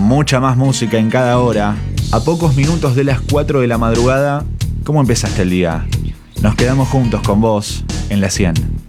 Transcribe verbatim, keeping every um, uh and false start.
Mucha más música en cada hora. A pocos minutos de las cuatro de la madrugada, ¿cómo empezaste el día? Nos quedamos juntos con vos en la cien.